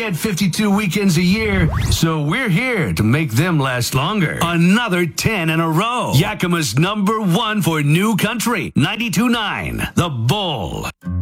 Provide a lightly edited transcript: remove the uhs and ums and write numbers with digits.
get 52 weekends a year, so we're here to make them last longer. Another 10 in a row. Yakima's #1 for new country, 92.9, The Bull.